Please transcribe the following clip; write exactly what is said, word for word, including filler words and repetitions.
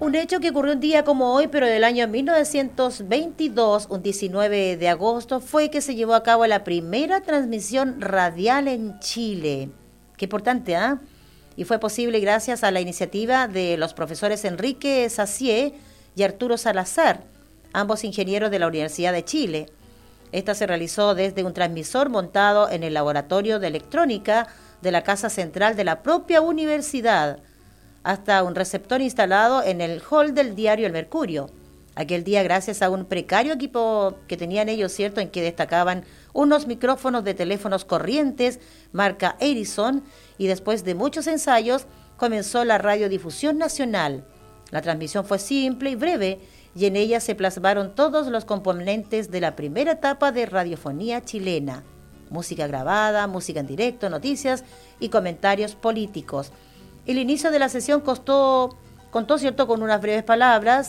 Un hecho que ocurrió un día como hoy, pero del año mil novecientos veintidós, un diecinueve de agosto, fue que se llevó a cabo la primera transmisión radial en Chile. Qué importante, ¿ah? ¿eh? Y fue posible gracias a la iniciativa de los profesores Enrique Sacié y Arturo Salazar, ambos ingenieros de la Universidad de Chile. Esta se realizó desde un transmisor montado en el laboratorio de electrónica de la Casa Central de la propia universidad, hasta un receptor instalado en el hall del diario El Mercurio. Aquel día, gracias a un precario equipo que tenían ellos, cierto, en que destacaban unos micrófonos de teléfonos corrientes, marca Edison, y después de muchos ensayos, comenzó la radiodifusión nacional. La transmisión fue simple y breve, y en ella se plasmaron todos los componentes de la primera etapa de radiofonía chilena: música grabada, música en directo, noticias y comentarios políticos. El inicio de la sesión costó, contó, cierto, con unas breves palabras